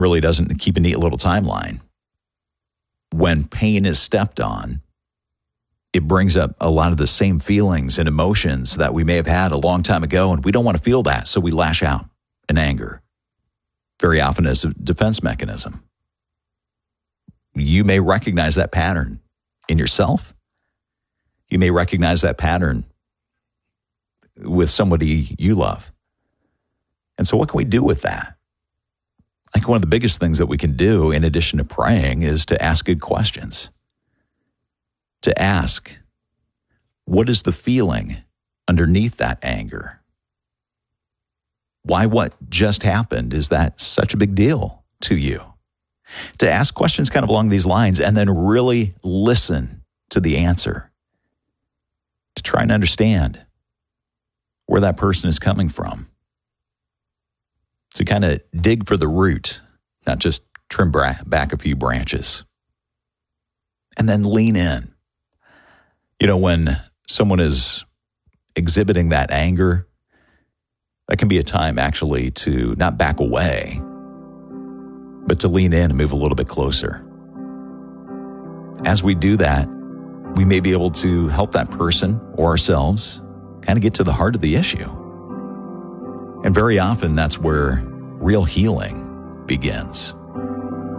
really doesn't keep a neat little timeline. When pain is stepped on, it brings up a lot of the same feelings and emotions that we may have had a long time ago, and we don't want to feel that, so we lash out in anger, very often as a defense mechanism. You may recognize that pattern in yourself. You may recognize that pattern with somebody you love. And so what can we do with that? I think one of the biggest things that we can do, in addition to praying, is to ask good questions. To ask, what is the feeling underneath that anger? Why what just happened, is that such a big deal to you? To ask questions kind of along these lines and then really listen to the answer. To try and understand where that person is coming from. To kind of dig for the root, not just trim back a few branches. And then lean in. You know, when someone is exhibiting that anger, that can be a time actually to not back away, but to lean in and move a little bit closer. As we do that, we may be able to help that person or ourselves kind of get to the heart of the issue. And very often that's where real healing begins.